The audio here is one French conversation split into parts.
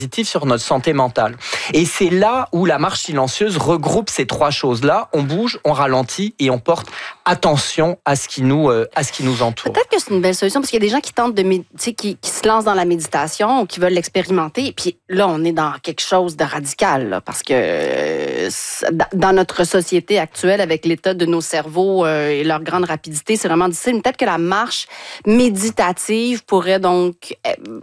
sur notre santé mentale. Et c'est là où la marche silencieuse regroupe ces trois choses-là. On bouge, on ralentit et on porte attention à ce qui nous entoure. Peut-être que c'est une belle solution parce qu'il y a des gens qui tentent qui se lancent dans la méditation ou qui veulent l'expérimenter. Et puis là, on est dans quelque chose de radical là, parce que dans notre société actuelle, avec l'état de nos cerveaux et leur grande rapidité, c'est vraiment difficile. Mais peut-être que la marche méditative pourrait donc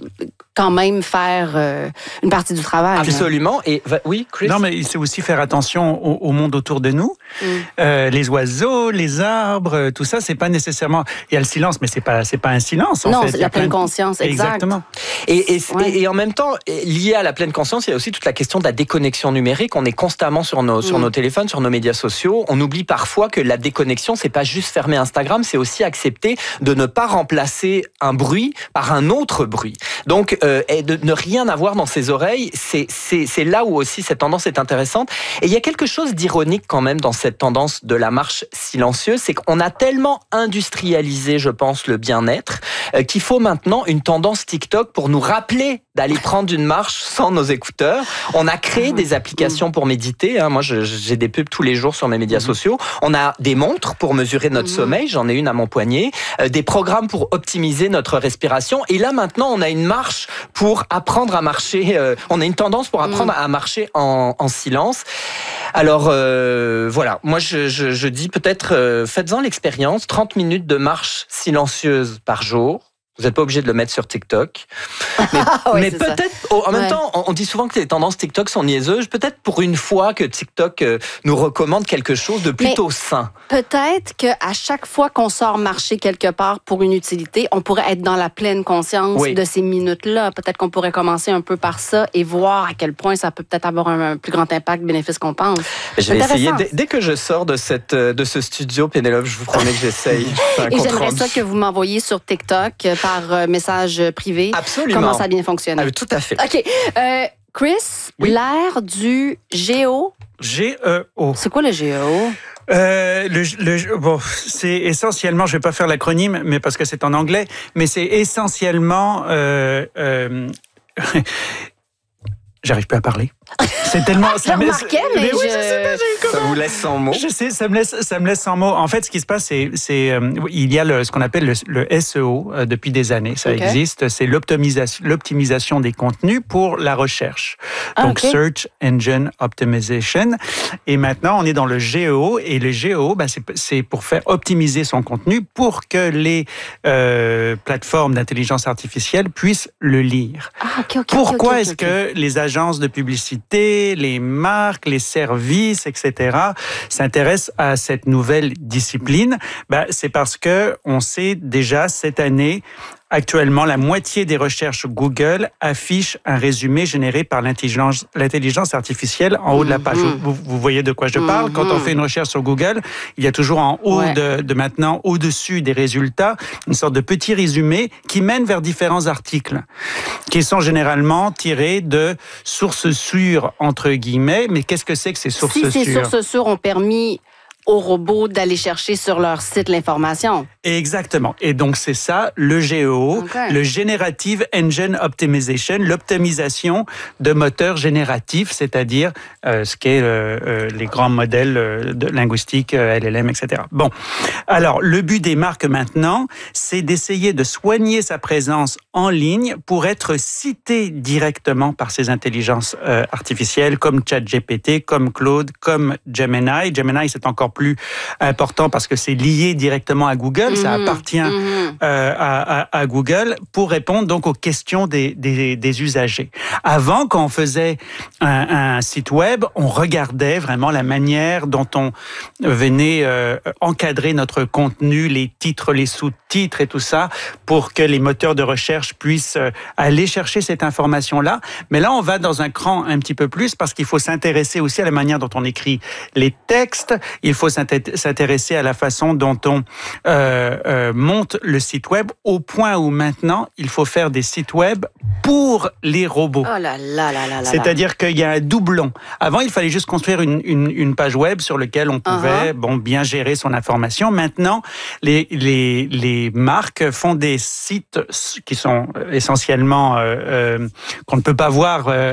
quand même faire une partie du travail. Absolument. Et oui, Chris? Non, mais c'est aussi faire attention au monde autour de nous. Les oiseaux, les arbres, tout ça, c'est pas nécessairement... Il y a le silence, mais c'est pas un silence, en fait. Non, c'est la pleine conscience, exact. Exactement. Et en même temps, lié à la pleine conscience, il y a aussi toute la question de la déconnexion numérique. On est constamment sur nos téléphones, sur nos médias sociaux. On oublie parfois que la déconnexion, c'est pas juste fermer Instagram, c'est aussi accepter de ne pas remplacer un bruit par un autre bruit. Donc, et de ne rien avoir dans ses oreilles, c'est là où aussi cette tendance est intéressante. Et il y a quelque chose d'ironique quand même dans cette tendance de la marche silencieuse, c'est qu'on a tellement industrialisé, je pense, le bien-être, qu'il faut maintenant une tendance TikTok pour nous rappeler d'aller prendre une marche sans nos écouteurs. On a créé des applications pour méditer. Moi, j'ai des pubs tous les jours sur mes médias sociaux. On a des montres pour mesurer notre sommeil. J'en ai une à mon poignet. Des programmes pour optimiser notre respiration. Et là, maintenant, on a une marche pour apprendre à marcher. On a une tendance pour apprendre à marcher en silence. Alors, voilà. Moi, je dis peut-être, faites-en l'expérience. 30 minutes de marche silencieuse par jour. Vous n'êtes pas obligé de le mettre sur TikTok. Mais peut-être, en même temps, on dit souvent que les tendances TikTok sont niaiseuses. Peut-être pour une fois que TikTok nous recommande quelque chose de plutôt sain. Peut-être qu'à chaque fois qu'on sort marcher quelque part pour une utilité, on pourrait être dans la pleine conscience de ces minutes-là. Peut-être qu'on pourrait commencer un peu par ça et voir à quel point ça peut peut-être avoir un plus grand impact bénéfice qu'on pense. Je vais essayer. Dès que je sors de ce studio, Pénélope, je vous promets que j'essaye. Et j'aimerais ça que vous m'envoyiez sur TikTok par message privé. Absolument. Comment ça a bien fonctionné. Tout à fait. OK. Chris, l'ère du GEO. GEO. C'est quoi le GEO? Bon, c'est essentiellement, je vais pas faire l'acronyme, mais parce que c'est en anglais, mais c'est essentiellement... J'arrive plus à parler. C'est tellement... Je le remarquais, mais oui, je sais pas, ça vous laisse sans mots. Je sais, ça me laisse sans mots. En fait, ce qui se passe, c'est il y a ce qu'on appelle le SEO depuis des années. Ça existe. C'est l'optimisation des contenus pour la recherche. Donc, Search Engine Optimization. Et maintenant, on est dans le GEO. Et le GEO, c'est pour faire optimiser son contenu pour que les plateformes d'intelligence artificielle puissent le lire. Pourquoi est-ce que les agences de publicité, les marques, les services, etc., s'intéressent à cette nouvelle discipline? C'est parce que on sait déjà cette année, actuellement, la moitié des recherches Google affichent un résumé généré par l'intelligence artificielle en haut de la page. Vous voyez de quoi je parle? Quand on fait une recherche sur Google, il y a toujours en haut de maintenant, au-dessus des résultats, une sorte de petit résumé qui mène vers différents articles qui sont généralement tirés de sources sûres, entre guillemets. Mais qu'est-ce que c'est que ces sources sûres? Si ces sources sûres ont permis aux robots d'aller chercher sur leur site l'information. Exactement. Et donc, c'est ça, le GEO, le Generative Engine Optimization, l'optimisation de moteurs génératifs, c'est-à-dire ce qu'est les grands modèles linguistiques, LLM, etc. Bon. Alors, le but des marques maintenant, c'est d'essayer de soigner sa présence en ligne pour être cité directement par ces intelligences artificielles comme ChatGPT, comme Claude, comme Gemini. Gemini, c'est encore plus important parce que c'est lié directement à Google, ça appartient à Google pour répondre donc aux questions des usagers. Avant, quand on faisait un site web, on regardait vraiment la manière dont on venait encadrer notre contenu, les titres, les sous-titres et tout ça, pour que les moteurs de recherche puissent aller chercher cette information-là. Mais là, on va dans un cran un petit peu plus parce qu'il faut s'intéresser aussi à la manière dont on écrit les textes, il faut s'intéresser à la façon dont on monte le site web, au point où maintenant, il faut faire des sites web pour les robots. Oh là là là là là. C'est-à-dire qu'il y a un doublon. Avant, il fallait juste construire une page web sur laquelle on pouvait bien gérer son information. Maintenant, les marques font des sites qui sont essentiellement qu'on ne peut pas voir